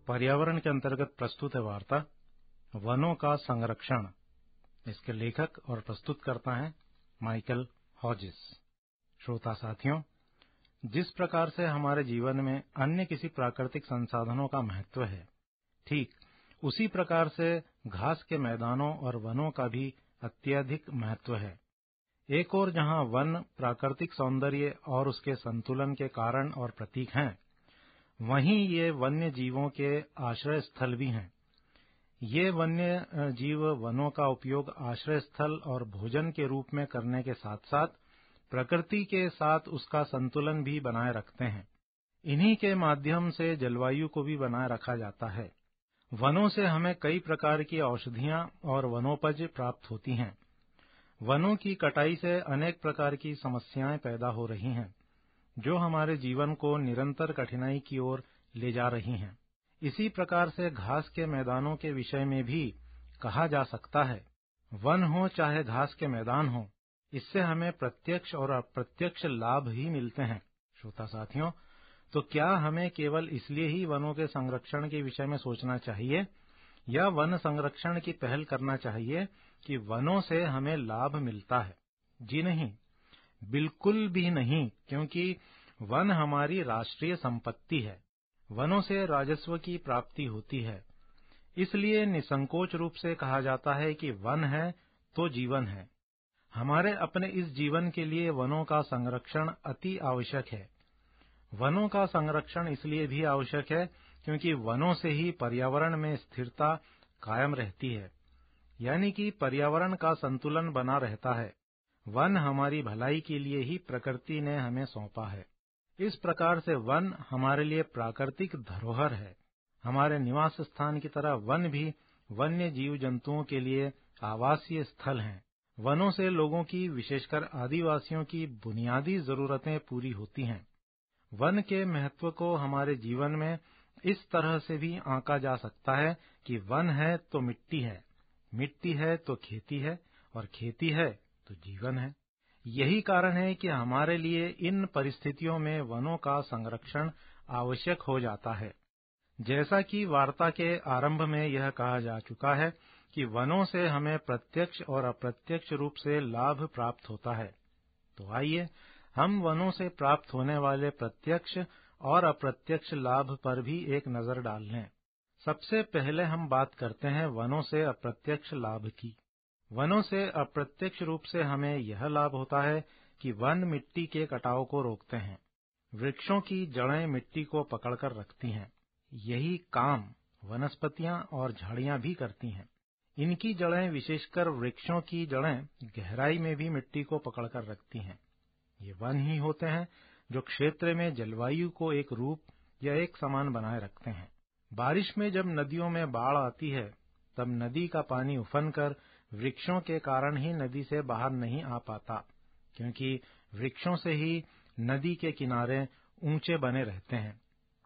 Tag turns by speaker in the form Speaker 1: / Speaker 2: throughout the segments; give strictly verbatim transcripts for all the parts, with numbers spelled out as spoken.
Speaker 1: पर्यावरण के अंतर्गत प्रस्तुत है वार्ता वनों का संरक्षण। इसके लेखक और प्रस्तुतकर्ता हैं माइकल हॉजिस। श्रोता साथियों, जिस प्रकार से हमारे जीवन में अन्य किसी प्राकृतिक संसाधनों का महत्व है, ठीक उसी प्रकार से घास के मैदानों और वनों का भी अत्यधिक महत्व है। एक ओर जहां वन प्राकृतिक सौंदर्य और उसके संतुलन के कारण और प्रतीक हैं, वहीं ये वन्य जीवों के आश्रय स्थल भी हैं। ये वन्य जीव वनों का उपयोग आश्रय स्थल और भोजन के रूप में करने के साथ साथ प्रकृति के साथ उसका संतुलन भी बनाए रखते हैं। इन्हीं के माध्यम से जलवायु को भी बनाए रखा जाता है। वनों से हमें कई प्रकार की औषधियां और वनोपज प्राप्त होती हैं। वनों की कटाई से अनेक प्रकार की समस्याएं पैदा हो रही हैं, जो हमारे जीवन को निरंतर कठिनाई की ओर ले जा रही हैं। इसी प्रकार से घास के मैदानों के विषय में भी कहा जा सकता है, वन हो चाहे घास के मैदान हो, इससे हमें प्रत्यक्ष और अप्रत्यक्ष लाभ ही मिलते हैं। श्रोता साथियों, तो क्या हमें केवल इसलिए ही वनों के संरक्षण के विषय में सोचना चाहिए या वन संरक्षण की पहल करना चाहिए कि वनों से हमें लाभ मिलता है? जी नहीं, बिल्कुल भी नहीं, क्योंकि वन हमारी राष्ट्रीय संपत्ति है। वनों से राजस्व की प्राप्ति होती है। इसलिए निसंकोच रूप से कहा जाता है कि वन है तो जीवन है। हमारे अपने इस जीवन के लिए वनों का संरक्षण अति आवश्यक है। वनों का संरक्षण इसलिए भी आवश्यक है क्योंकि वनों से ही पर्यावरण में स्थिरता कायम रहती है, यानी कि पर्यावरण का संतुलन बना रहता है। वन हमारी भलाई के लिए ही प्रकृति ने हमें सौंपा है। इस प्रकार से वन हमारे लिए प्राकृतिक धरोहर है। हमारे निवास स्थान की तरह वन भी वन्य जीव जंतुओं के लिए आवासीय स्थल हैं। वनों से लोगों की, विशेषकर आदिवासियों की बुनियादी जरूरतें पूरी होती हैं। वन के महत्व को हमारे जीवन में इस तरह से भी आंका जा सकता है कि वन है तो मिट्टी है, मिट्टी है तो खेती है, और खेती है तो जीवन है। यही कारण है कि हमारे लिए इन परिस्थितियों में वनों का संरक्षण आवश्यक हो जाता है। जैसा कि वार्ता के आरंभ में यह कहा जा चुका है कि वनों से हमें प्रत्यक्ष और अप्रत्यक्ष रूप से लाभ प्राप्त होता है। तो आइए हम वनों से प्राप्त होने वाले प्रत्यक्ष और अप्रत्यक्ष लाभ पर भी एक नजर डाल लें। सबसे पहले हम बात करते हैं वनों से अप्रत्यक्ष लाभ की। वनों से अप्रत्यक्ष रूप से हमें यह लाभ होता है कि वन मिट्टी के कटाव को रोकते हैं। वृक्षों की जड़ें मिट्टी को पकड़कर रखती हैं। यही काम वनस्पतियां और झाड़ियां भी करती हैं। इनकी जड़ें, विशेषकर वृक्षों की जड़ें, गहराई में भी मिट्टी को पकड़कर रखती हैं। ये वन ही होते हैं जो क्षेत्र में जलवायु को एक रूप या एक समान बनाए रखते हैं। बारिश में जब नदियों में बाढ़ आती है, तब नदी का पानी उफनकर वृक्षों के कारण ही नदी से बाहर नहीं आ पाता, क्योंकि वृक्षों से ही नदी के किनारे ऊंचे बने रहते हैं।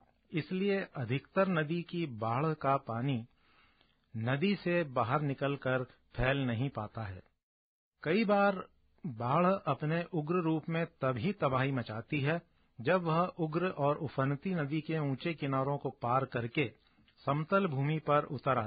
Speaker 1: इसलिए अधिकतर नदी की बाढ़ का पानी नदी से बाहर निकलकर फैल नहीं पाता है। कई बार बाढ़ अपने उग्र रूप में तभी तबाही मचाती है जब वह उग्र और उफनती नदी के ऊंचे किनारों को पार करके समतल भूमि पर उतर आती है।